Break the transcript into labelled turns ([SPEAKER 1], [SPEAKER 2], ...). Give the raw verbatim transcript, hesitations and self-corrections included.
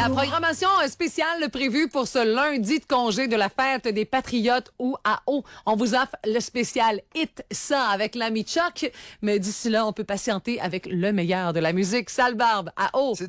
[SPEAKER 1] La programmation spéciale prévue pour ce lundi de congé de la fête des Patriotes ou à eau. On vous offre le spécial Hit ça avec l'ami Chuck. Mais d'ici là, on peut patienter avec le meilleur de la musique. Sale Barbe à eau.